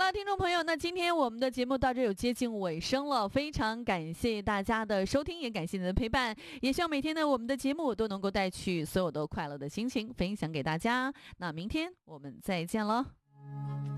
了，听众朋友，那今天我们的节目到这有接近尾声了，非常感谢大家的收听，也感谢您的陪伴，也希望每天呢我们的节目都能够带去所有的快乐的心情分享给大家。那明天我们再见了。